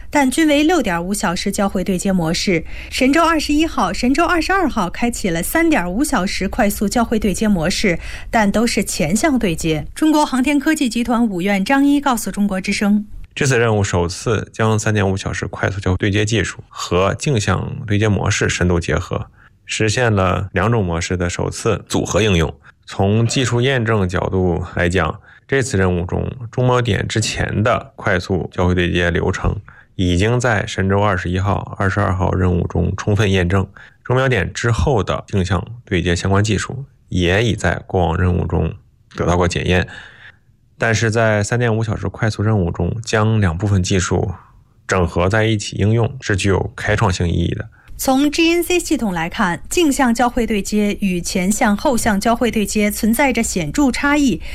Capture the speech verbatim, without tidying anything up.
但均为 六点五小时交会对接模式。神舟二十一号、神舟二十二号开启了 三点五小时快速交会对接模式，但都是前向对接。中国航天科技集团武院张一告诉中国之声， 这次任务首次将 三点五小时快速交会对接技术和径向对接模式深度结合，实现了两种模式的首次组合应用。从技术验证角度来讲，这次任务中中锚点之前的快速交会对接流程已经在神舟二十一号、二十二号任务中充分验证，中锚点之后的径向对接相关技术也已在过往任务中得到过检验。但是在 三点五小时快速任务中，将两部分技术整合在一起应用是具有开创性意义的。 从 G N C 系统来看，径向交会对接与前向后向交会对接存在着显著差异，